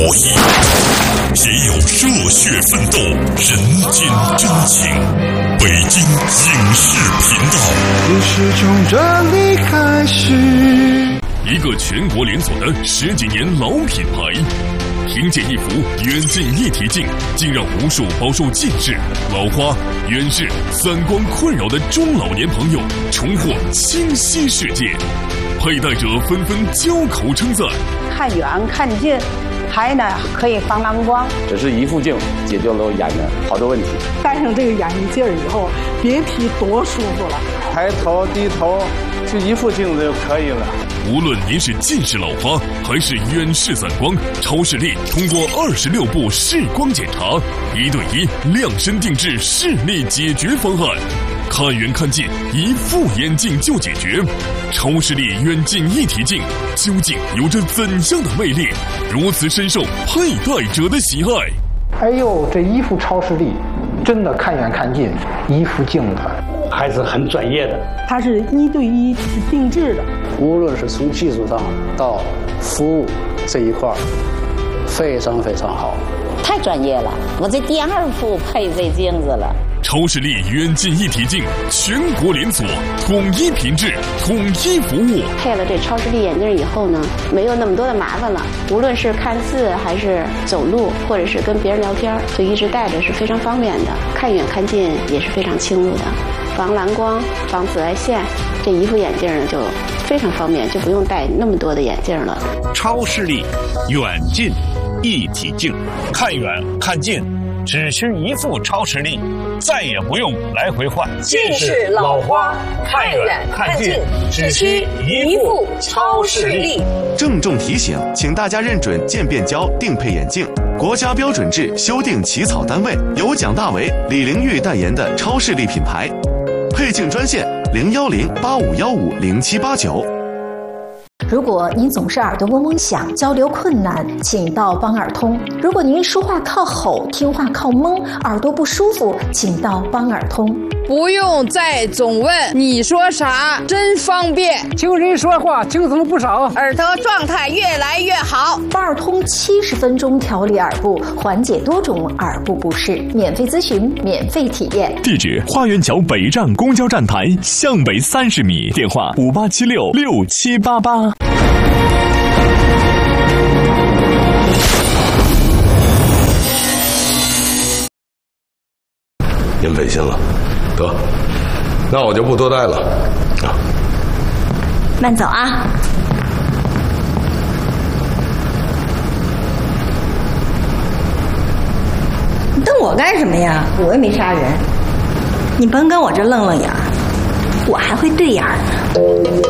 博弈，也有热血奋斗、人间真情。北京影视频道， 故事从这里开始。 一个全国连锁的10几年老品牌，凭借一幅远近一体镜，竟让无数饱受近视、老花、远视、散光困扰的中老年朋友重获清晰世界。佩戴者纷纷交口称赞， 看远看近，还呢可以防蓝光。 只是一副镜解决了我眼的好多问题。 戴上这个眼镜以后，别提多舒服了。 抬头低头就一副镜子就可以了。 无论您是近视老花还是远视散光，超视力通过26步视光检查，1对1量身定制视力解决方案。看远看近，一副眼镜就解决。超视力远近一体镜究竟有着怎样的魅力，如此深受佩戴者的喜爱？ 哎呦，这一副超视力，真的看远看近，一副镜子还是很专业的。 它是1对1定制的， 无论是从技术上到服务这一块，非常非常好。 太专业了，我这第2副配这镜子了。 超视力远近一体镜全国连锁，统一品质，统一服务。 配了这超视力眼镜以后呢，没有那么多的麻烦了。无论是看字还是走路，或者是跟别人聊天，就一直戴着是非常方便的。看远看近也是非常清楚的，防蓝光、防紫外线，这一副眼镜呢就非常方便，就不用戴那么多的眼镜了。 超视力远近一体镜，看远看近只需一副超视力，再也不用来回换。 近视老花看远看近只需一副超视力。 郑重提醒，请大家认准渐变胶定配眼镜，国家标准制修订起草单位由蒋大为、李玲玉代言的超视力品牌。配镜专线010-8515-0789。 如果您总是耳朵嗡嗡响，交流困难，请到帮耳通。如果您说话靠吼，听话靠蒙，耳朵不舒服，请到帮耳通。 不用再总问你说啥，真方便。 听人说话轻松不少， 耳朵状态越来越好。 帮耳通70分钟调理耳部，缓解多种耳部不适，免费咨询，免费体验。 地址：花园桥北站公交站台向北30米，电话58766788。 您违心了，得，那我就不多待了啊。 慢走啊！ 你瞪我干什么呀？我又没杀人，你甭跟我这愣愣眼，我还会对眼呢。